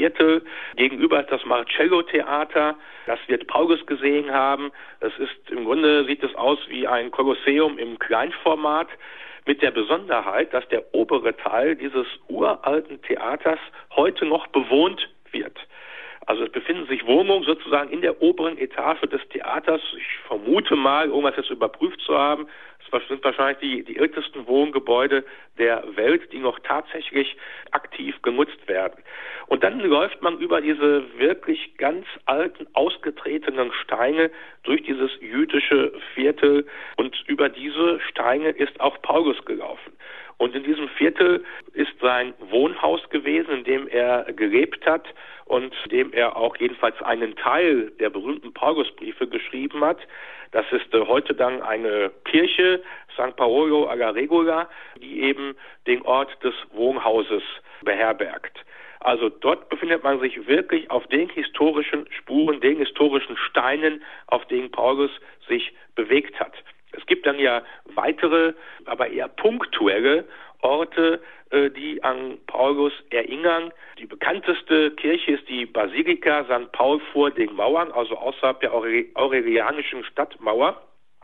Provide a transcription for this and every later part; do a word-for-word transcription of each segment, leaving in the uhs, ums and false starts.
Viertel. Gegenüber ist das Marcello-Theater. Das wird Paulus gesehen haben. Es ist, im Grunde sieht es aus wie ein Kolosseum im Kleinformat, mit der Besonderheit, dass der obere Teil dieses uralten Theaters heute noch bewohnt wird. Also es befinden sich Wohnungen sozusagen in der oberen Etage des Theaters. Ich vermute mal, irgendwas jetzt überprüft zu haben. Es sind wahrscheinlich die, die ältesten Wohngebäude der Welt, die noch tatsächlich aktiv genutzt werden. Und dann läuft man über diese wirklich ganz alten, ausgetretenen Steine durch dieses jüdische Viertel. Und über diese Steine ist auch Paulus gelaufen. Und in diesem Viertel ist sein Wohnhaus gewesen, in dem er gelebt hat und in dem er auch jedenfalls einen Teil der berühmten Paulusbriefe geschrieben hat. Das ist äh, heute dann eine Kirche, San Paolo alla Regola, die eben den Ort des Wohnhauses beherbergt. Also dort befindet man sich wirklich auf den historischen Spuren, den historischen Steinen, auf denen Paulus sich bewegt hat. Es gibt dann ja weitere, aber eher punktuelle Orte, die an Paulus erinnern. Die bekannteste Kirche ist die Basilika Sankt Paul vor den Mauern, also außerhalb der aurelianischen Stadtmauer.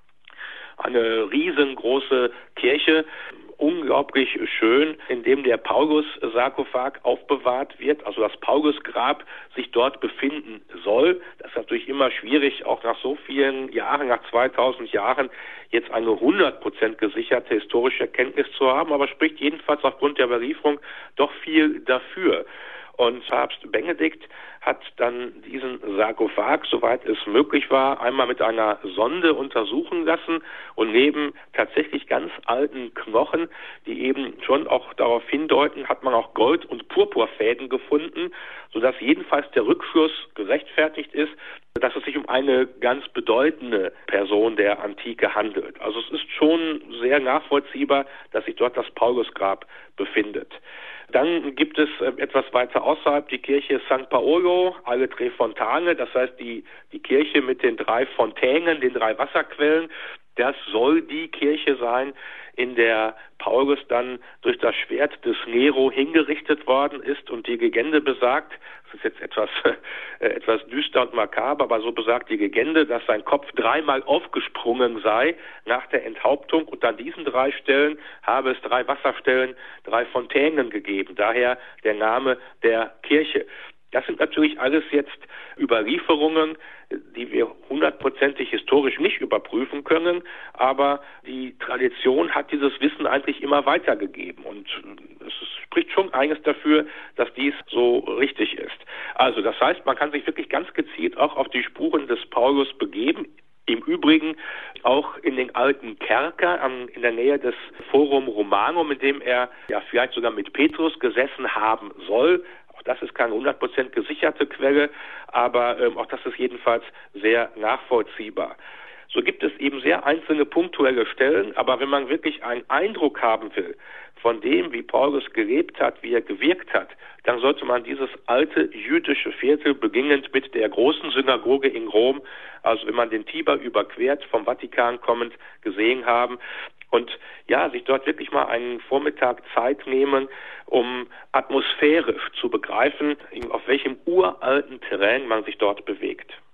Eine riesengroße Kirche, unglaublich schön, in dem der Paulus-Sarkophag aufbewahrt wird, also das Paulusgrab sich dort befinden soll. Das ist natürlich immer schwierig, auch nach so vielen Jahren, nach zweitausend Jahren, jetzt eine hundert Prozent gesicherte historische Kenntnis zu haben, aber spricht jedenfalls aufgrund der Überlieferung doch viel dafür. Und Papst Benedikt hat dann diesen Sarkophag, soweit es möglich war, einmal mit einer Sonde untersuchen lassen und neben tatsächlich ganz alten Knochen, die eben schon auch darauf hindeuten, hat man auch Gold- und Purpurfäden gefunden, sodass jedenfalls der Rückschluss gerechtfertigt ist, dass es sich um eine ganz bedeutende Person der Antike handelt. Also es ist schon sehr nachvollziehbar, dass sich dort das Paulusgrab befindet. Dann gibt es äh, etwas weiter außerhalb die Kirche San Paolo alle Tre Fontane, das heißt die, die Kirche mit den drei Fontänen, den drei Wasserquellen. Das soll die Kirche sein, in der Paulus dann durch das Schwert des Nero hingerichtet worden ist. Und die Legende besagt, das ist jetzt etwas, äh, etwas düster und makaber, aber so besagt die Legende, dass sein Kopf dreimal aufgesprungen sei nach der Enthauptung. Und an diesen drei Stellen habe es drei Wasserstellen, drei Fontänen gegeben. Daher der Name der Kirche. Das sind natürlich alles jetzt Überlieferungen, die wir hundertprozentig historisch nicht überprüfen können, aber die Tradition hat dieses Wissen eigentlich immer weitergegeben und es spricht schon eines dafür, dass dies so richtig ist. Also das heißt, man kann sich wirklich ganz gezielt auch auf die Spuren des Paulus begeben. Im Übrigen auch in den alten Kerker an, in der Nähe des Forum Romanum, in dem er ja vielleicht sogar mit Petrus gesessen haben soll. Auch das ist keine hundert Prozent gesicherte Quelle, aber ähm, auch das ist jedenfalls sehr nachvollziehbar. So gibt es eben sehr einzelne punktuelle Stellen, aber wenn man wirklich einen Eindruck haben will von dem, wie Paulus gelebt hat, wie er gewirkt hat, dann sollte man dieses alte jüdische Viertel, beginnend mit der großen Synagoge in Rom, also wenn man den Tiber überquert, vom Vatikan kommend, gesehen haben. Und ja, sich dort wirklich mal einen Vormittag Zeit nehmen, um atmosphärisch zu begreifen, auf welchem uralten Terrain man sich dort bewegt.